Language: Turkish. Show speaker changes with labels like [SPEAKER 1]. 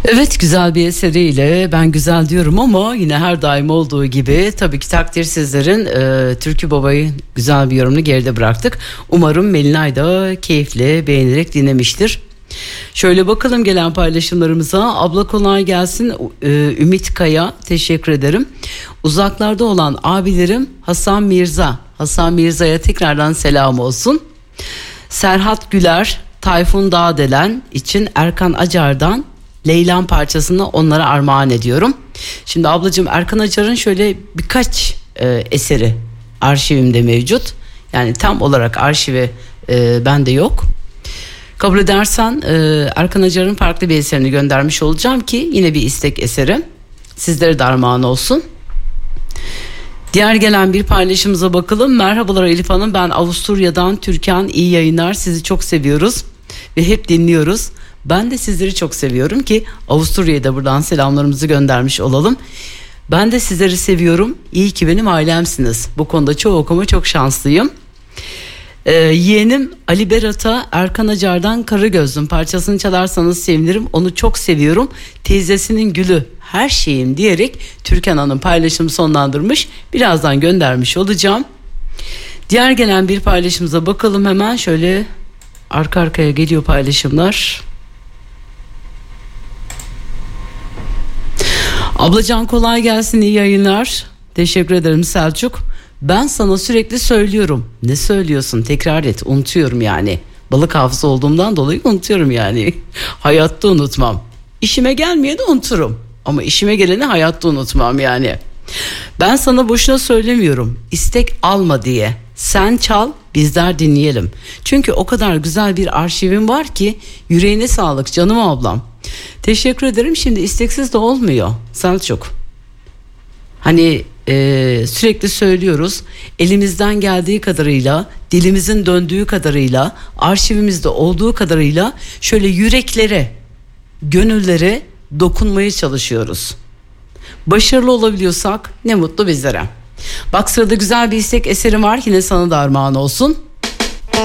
[SPEAKER 1] Evet, güzel bir eseriyle ben güzel diyorum ama yine her daim olduğu gibi tabii ki takdir sizlerin. Türkü Baba'yı güzel bir yorumunu geride bıraktık. Umarım Melinay da keyifle beğenerek dinlemiştir. Şöyle bakalım gelen paylaşımlarımıza. Abla kolay gelsin. Ümit Kaya, teşekkür ederim. Uzaklarda olan abilerim Hasan Mirza. Hasan Mirza'ya tekrardan selam olsun. Serhat Güler, Tayfun Dağdelen için Erkan Acar'dan Leylan parçasını onlara armağan ediyorum. Şimdi ablacığım, Erkan Acar'ın şöyle birkaç eseri arşivimde mevcut. Yani tam olarak arşivi bende yok. Kabul edersen Erkan Acar'ın farklı bir eserini göndermiş olacağım ki yine bir istek eseri. Sizlere de armağan olsun. Diğer gelen bir paylaşımıza bakalım. Merhabalar Elif Hanım, ben Avusturya'dan Türkan, iyi yayınlar, sizi çok seviyoruz ve hep dinliyoruz. Ben de sizleri çok seviyorum ki Avusturya'ya da buradan selamlarımızı göndermiş olalım. Ben de sizleri seviyorum, iyi ki benim ailemsiniz. Bu konuda çok şanslıyım. Yeğenim Ali Berat'a Erkan Acar'dan Karagözlüm parçasını çalarsanız sevinirim, onu çok seviyorum. Teyzesinin gülü her şeyim diyerek Türkan Hanım paylaşımı sonlandırmış. Birazdan göndermiş olacağım. Diğer gelen bir paylaşımıza bakalım hemen. Şöyle arka arkaya geliyor paylaşımlar. Ablacan kolay gelsin, iyi yayınlar. Teşekkür ederim Selçuk. Ben sana sürekli söylüyorum. Ne söylüyorsun? Tekrar et. Unutuyorum yani. Balık hafıza olduğumdan dolayı unutuyorum yani. Hayatta unutmam. İşime gelmeyeni unuturum. Ama işime geleni hayatta unutmam yani. Ben sana boşuna söylemiyorum. İstek alma diye. Sen çal, bizler dinleyelim. Çünkü o kadar güzel bir arşivim var ki, yüreğine sağlık canım ablam. Teşekkür ederim. Şimdi isteksiz de olmuyor Selçuk. Hani sürekli söylüyoruz, elimizden geldiği kadarıyla, dilimizin döndüğü kadarıyla, arşivimizde olduğu kadarıyla şöyle yüreklere, gönüllere dokunmaya çalışıyoruz. Başarılı olabiliyorsak ne mutlu bizlere. Bak, sırada güzel bir istek eserim var, yine sana da armağan olsun.